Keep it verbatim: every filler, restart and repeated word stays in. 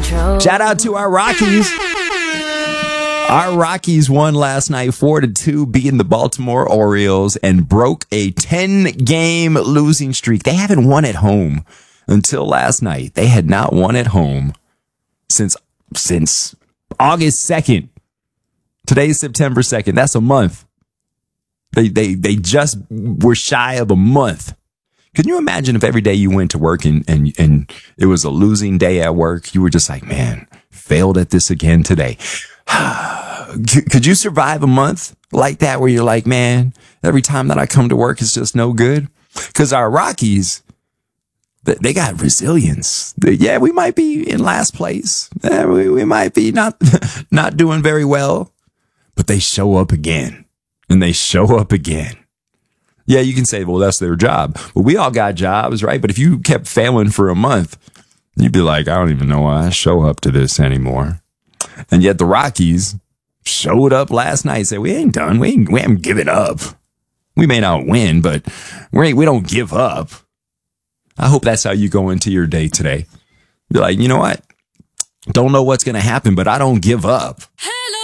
Shout out to our Rockies. Our Rockies won last night four to two, beating the Baltimore Orioles and broke a ten game losing streak. They haven't won at home until last night. They had not won at home since since August second. Today's September second. That's a month. They they they just were shy of a month. Can you imagine if every day you went to work and and and it was a losing day at work? You were just like, man, failed at this again today. Could you survive a month like that where you're like, man, every time that I come to work, it's just no good? Because our Rockies, they got resilience. Yeah, we might be in last place. Yeah, we, we might be not, not doing very well, but they show up again and they show up again. Yeah, you can say, well, that's their job. Well, we all got jobs, right? But if you kept failing for a month, you'd be like, I don't even know why I show up to this anymore. And yet the Rockies showed up last night and said, we ain't done. We ain't, we haven't given up. We may not win, but we ain't, we don't give up. I hope that's how you go into your day today. Be like, you know what? Don't know what's going to happen, but I don't give up. Hello.